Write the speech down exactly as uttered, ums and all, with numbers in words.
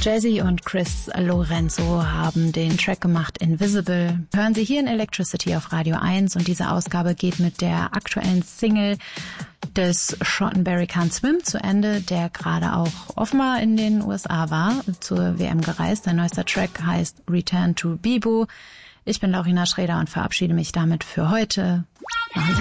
Jay-Z und Chris Lorenzo haben den Track gemacht Invisible. Hören Sie hier in Electricity auf Radio eins und diese Ausgabe geht mit der aktuellen Single des Shottenberry Can't Swim zu Ende, der gerade auch offenbar in den U S A war, zur W M gereist. Sein neuester Track heißt Return to Bibo. Ich bin Laurina Schreder und verabschiede mich damit für heute. Machen Sie